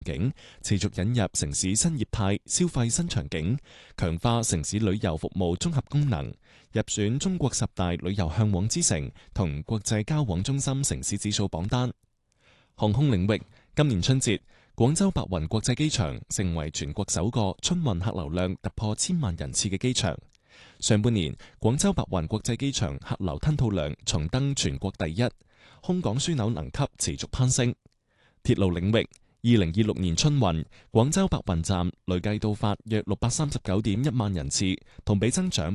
境，持續引入城市新業態、消費新場景，強化城市旅遊服務綜合功能，入選中國10大旅遊向往之城同國際交往中心城市指數榜單。航空領域，今年春節，廣州白雲國際機場成為全國首個春運客流量突破1000萬人次嘅機場。上半年，廣州白雲國際機場客流吞吐量重登全國第一，空港樞紐能級持續攀升。鐵路領域，2026年春運，廣州白雲站累計到發約639.1萬人次，同比增長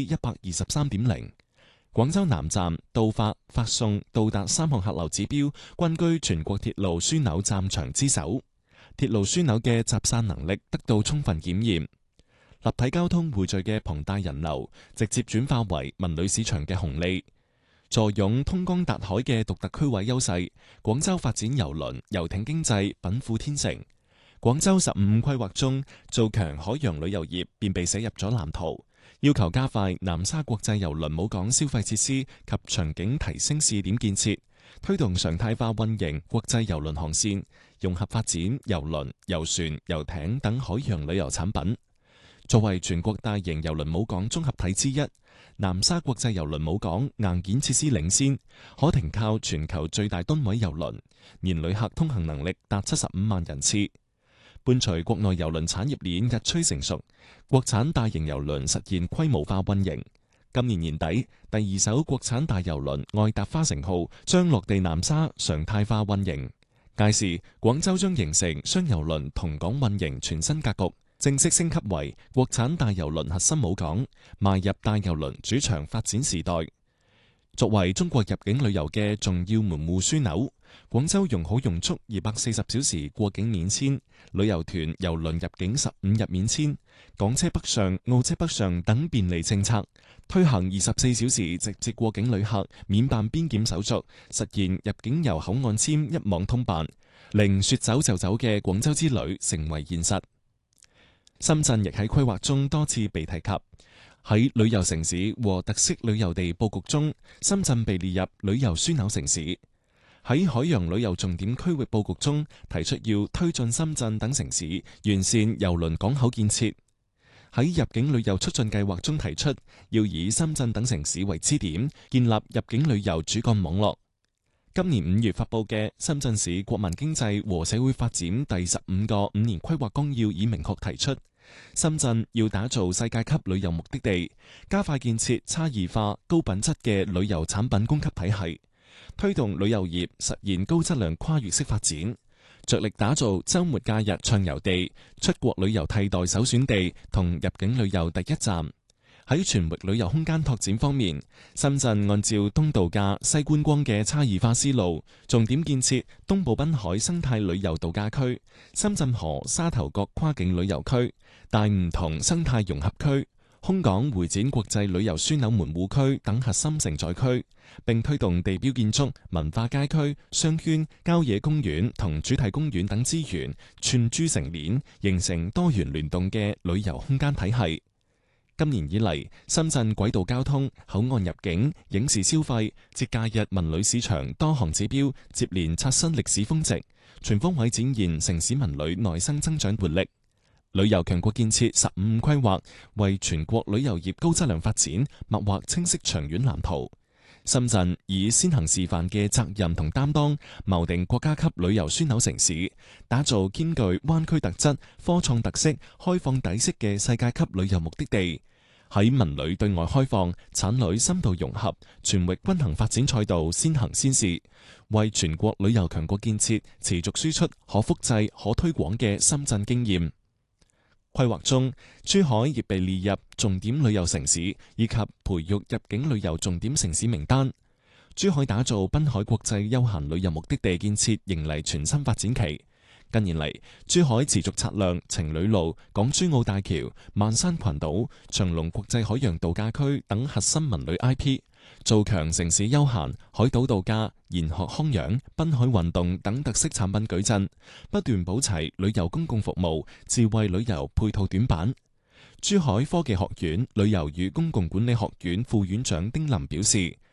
123.0%。廣州南站到發、發送、到達3項客流指標，均居全國鐵路樞紐站場之首。鐵路樞紐嘅集散能力得到充分檢驗，立體交通匯聚嘅龐大人流，直接轉化為文旅市場嘅紅利。坐擁通江達海嘅獨特區位優勢，廣州發展郵輪、遊艇經濟稟賦天成。廣州15規劃中，做強海洋旅遊業便被寫入咗藍圖，要求加快南沙國際郵輪母港消費設施及場景提升試點建設，推動常態化運營國際郵輪航線，融合發展郵輪、遊船、遊艇等海洋旅遊產品。作為全國大型郵輪母港綜合體之一，南沙國際郵輪母港硬件設施領先，可停靠全球最大噸位郵輪，年旅客通行能力達75萬人次。伴隨國內郵輪產業鏈日趨成熟，國產大型郵輪實現規模化運營。今年年底，第2艘國產大郵輪愛達花城號將落地南沙常態化運營，屆時廣州將形成雙郵輪同港運營全新格局，正式升級為國產大郵輪核心母港，邁入大郵輪主場發展時代。作為中國入境旅遊嘅重要門戶樞紐，廣州用好用足240小時過境免簽，旅遊團、郵輪入境15日免簽，港車北上、澳車北上等便利政策，推行24小時直接過境旅客免辦邊檢手續，實現入境遊口岸簽一網通辦，令說走就走嘅廣州之旅成為現實。深圳亦喺規劃中多次被提及。喺旅遊城市和特色旅遊地佈局中，深圳被列入旅遊樞紐城市。喺海洋旅遊重點區域佈局中，提出要推進深圳等城市完善郵輪港口建設。喺入境旅遊促進計劃中提出，要以深圳等城市為支點，建立入境旅遊主幹網絡。今年5月發佈嘅《深圳市國民經濟和社會發展第15個5年規劃綱要》已明確提出，深圳要打造世界級旅遊目的地，加快建設差異化、高品質嘅旅遊產品供給體系，推動旅遊業實現高質量跨越式發展，着力打造週末假日暢遊地、出國旅遊替代首選地同入境旅遊第一站。喺全域旅遊空間拓展方面，深圳按照東度假、西觀光嘅差異化思路，重點建設東部濱海生態旅遊度假區、深圳河沙頭角跨境旅遊區、大梧桐生態融合區、空港會展國際旅遊樞紐門戶區等核心承載區，並推動地標建築、文化街區、商圈、郊野公園同主題公園等資源串珠成鏈，形成多元聯動嘅旅遊空間體系。今年以嚟，深圳軌道交通、口岸入境、影視消費、節假日文旅市場多項指標接連刷新歷史峰值，全方位展現城市文旅內生增長活力。旅遊強國建設15規劃為全國旅遊業高質量發展擘劃清晰長遠藍圖。深圳以先行示範嘅責任同擔當，謀定國家級旅遊樞紐城市，打造兼具灣區特質、科創特色、開放底色嘅世界級旅遊目的地。喺文旅對外開放、產旅深度融合、全域均衡發展賽道先行先試，為全國旅遊強國建設持續輸出可複製、可推廣嘅深圳經驗。規劃中，珠海亦被列入重點旅遊城市以及培育入境旅遊重點城市名單。珠海打造濱海國際休閒旅遊目的地建設迎嚟全新發展期。近年嚟，珠海持續擦亮情侶路、港珠澳大橋、萬山群島、長隆國際海洋度假區等核心文旅 IP， 做強城市休閒、海島度假、研學康養、濱海運動等特色產品矩陣，不斷補齊旅遊公共服務、智慧旅遊配套短板。珠海科技學院旅遊與公共管理學院副院長丁林表示，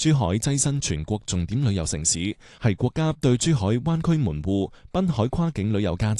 珠海躋身全國重點旅遊城市，係國家對珠海灣區門戶、濱海跨境旅遊價值